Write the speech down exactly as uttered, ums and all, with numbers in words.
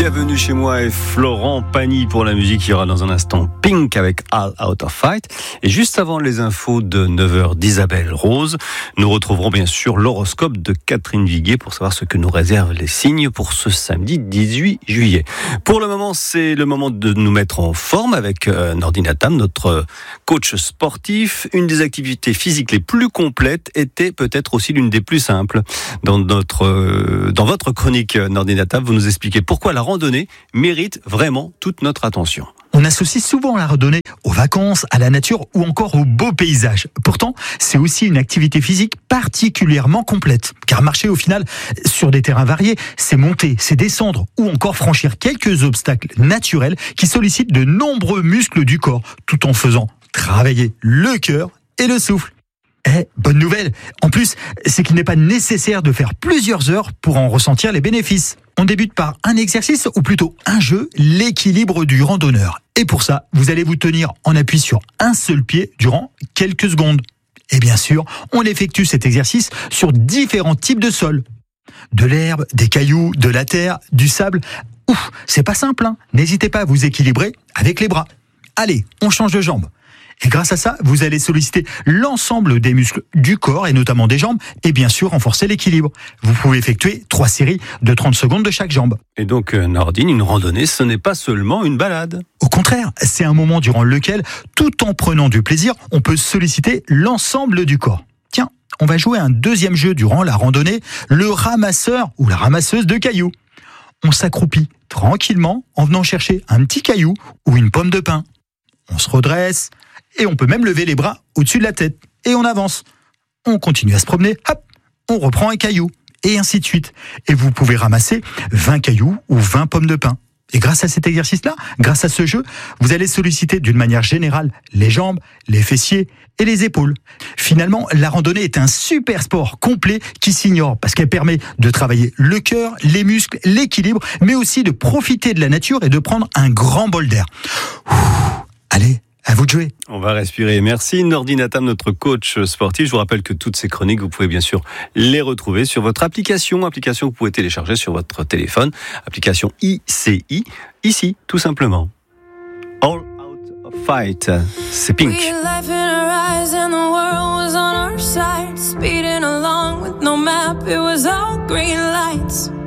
Bienvenue chez moi et Florent Pagny pour la musique. Il y aura dans un instant Pink avec All Out of Fight. Et juste avant les infos de neuf heures d'Isabelle Rose, nous retrouverons bien sûr l'horoscope de Catherine Viguier pour savoir ce que nous réservent les signes pour ce samedi dix-huit juillet. Pour le moment, c'est le moment de nous mettre en forme avec euh, Nordine Tam, notre coach sportif. Une des activités physiques les plus complètes était peut-être aussi l'une des plus simples. Dans notre, euh, dans votre chronique Nordine Tam, vous nous expliquez pourquoi la randonnée mérite vraiment toute notre attention. On associe souvent la randonnée aux vacances, à la nature ou encore aux beaux paysages. Pourtant, c'est aussi une activité physique particulièrement complète. Car marcher au final sur des terrains variés, c'est monter, c'est descendre ou encore franchir quelques obstacles naturels qui sollicitent de nombreux muscles du corps, tout en faisant travailler le cœur et le souffle. Eh, bonne nouvelle. En plus, c'est qu'il n'est pas nécessaire de faire plusieurs heures pour en ressentir les bénéfices. On débute par un exercice, ou plutôt un jeu, l'équilibre du randonneur. Et pour ça, vous allez vous tenir en appui sur un seul pied durant quelques secondes. Et bien sûr, on effectue cet exercice sur différents types de sols. De l'herbe, des cailloux, de la terre, du sable. Ouf, c'est pas simple, hein. N'hésitez pas à vous équilibrer avec les bras. Allez, on change de jambe. Et grâce à ça, vous allez solliciter l'ensemble des muscles du corps et notamment des jambes et bien sûr renforcer l'équilibre. Vous pouvez effectuer trois séries de trente secondes de chaque jambe. Et donc, Nordine, une randonnée, ce n'est pas seulement une balade. Au contraire, c'est un moment durant lequel, tout en prenant du plaisir, on peut solliciter l'ensemble du corps. Tiens, on va jouer un deuxième jeu durant la randonnée, le ramasseur ou la ramasseuse de cailloux. On s'accroupit tranquillement en venant chercher un petit caillou ou une pomme de pin. On se redresse et on peut même lever les bras au-dessus de la tête. Et on avance. On continue à se promener, hop, on reprend un caillou. Et ainsi de suite. Et vous pouvez ramasser vingt cailloux ou vingt pommes de pin. Et grâce à cet exercice-là, grâce à ce jeu, vous allez solliciter d'une manière générale les jambes, les fessiers et les épaules. Finalement, la randonnée est un super sport complet qui s'ignore parce qu'elle permet de travailler le cœur, les muscles, l'équilibre, mais aussi de profiter de la nature et de prendre un grand bol d'air. Ouh, allez, à vous de jouer. On va respirer. Merci Nordine Tam, notre coach sportif. Je vous rappelle que toutes ces chroniques, vous pouvez bien sûr les retrouver sur votre application, application que vous pouvez télécharger sur votre téléphone, application I C I, ici, tout simplement. All Out of Fight, c'est Pink. Speeding along with no map, it was all green lights.